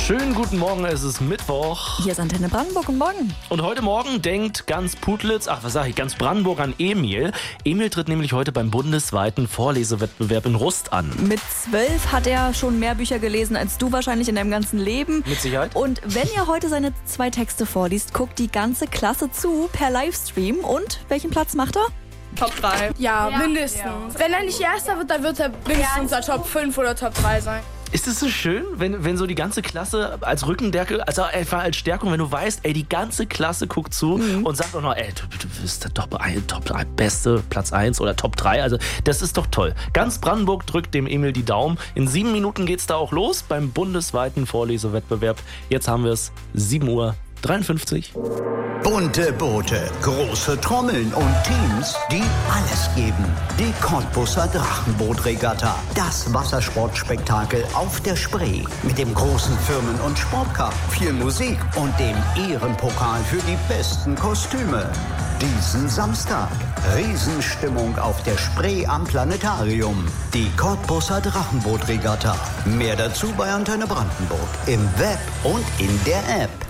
Schönen guten Morgen, es ist Mittwoch. Hier ist Antenne Brandenburg und Morgen. Und heute Morgen denkt ganz ganz Brandenburg an Emil. Emil tritt nämlich heute beim bundesweiten Vorlesewettbewerb in Rust an. Mit 12 hat er schon mehr Bücher gelesen als du wahrscheinlich in deinem ganzen Leben. Mit Sicherheit. Und wenn er heute seine 2 Texte vorliest, guckt die ganze Klasse zu per Livestream. Und welchen Platz macht er? Top 3. Ja, mindestens. Ja. Wenn er nicht Erster wird, dann wird er mindestens unser Top 5 oder Top 3 sein. Ist es so schön, wenn so die ganze Klasse als Rückendeckung, also einfach als Stärkung, wenn du weißt, ey, die ganze Klasse guckt zu und sagt auch noch, ey, du bist der Top 3, beste Platz 1 oder Top 3, also das ist doch toll. Ganz Brandenburg drückt dem Emil die Daumen. In 7 Minuten geht's da auch los beim bundesweiten Vorlesewettbewerb. Jetzt haben wir es 7:53 Uhr. Bunte Boote, große Trommeln und Teams, die alles geben. Die Cottbuser Drachenbootregatta. Das Wassersportspektakel auf der Spree. Mit dem großen Firmen- und Sportcup, viel Musik und dem Ehrenpokal für die besten Kostüme. Diesen Samstag. Riesenstimmung auf der Spree am Planetarium. Die Cottbuser Drachenbootregatta. Mehr dazu bei Antenne Brandenburg. Im Web und in der App.